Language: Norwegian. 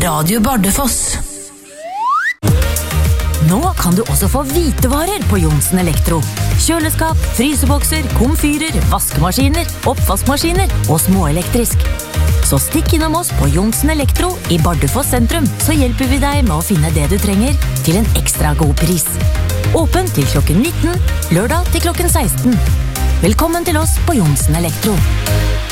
Radio Bardufoss. Nå kan du også få hvitevarer på Johnsen Elektro. Kjøleskap, frysebokser, komfyrer, vaskemaskiner, oppvaskmaskiner og småelektrisk. Så stikk innom oss på Johnsen Elektro i Bardufoss sentrum, så hjelper vi deg med å finne det du trenger til en ekstra god pris. Åpen til klokken 19, lørdag til klokken 16. Velkommen til oss på Johnsen Elektro.